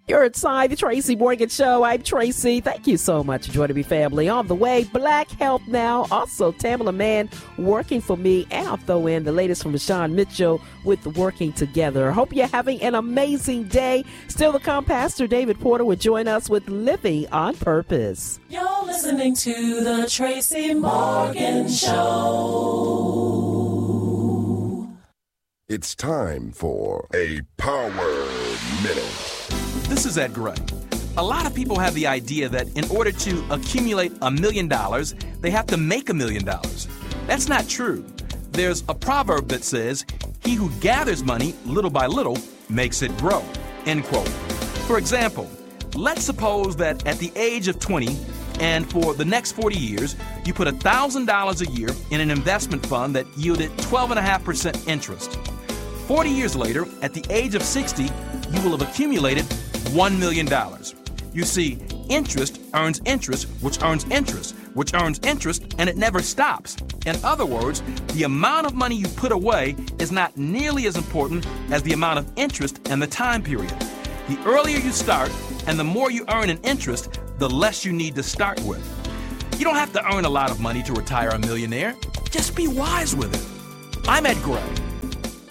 You're inside the Tracy Morgan Show. I'm Tracy. Thank you so much for joining me, family. On the way, Black Help Now. Also, Tamala Mann working for me. And I'll throw in the latest from Rashawn Mitchell with Working Together. Hope you're having an amazing day. Still to come, Pastor David Porter will join us with Living on Purpose. You're listening to the Tracy Morgan Show. It's time for a Power Minute. This is Ed Gray. A lot of people have the idea that in order to accumulate $1 million, they have to make $1 million. That's not true. There's a proverb that says, "He who gathers money little by little makes it grow." End quote. For example, let's suppose that at the age of 20 and for the next 40 years, you put $1,000 a year in an investment fund that yielded 12.5% interest. 40 years later, at the age of 60, you will have accumulated $1 million. You see, interest earns interest, which earns interest, which earns interest, and it never stops. In other words, the amount of money you put away is not nearly as important as the amount of interest and the time period. The earlier you start and the more you earn in interest, the less you need to start with. You don't have to earn a lot of money to retire a millionaire. Just be wise with it. I'm Ed Gray.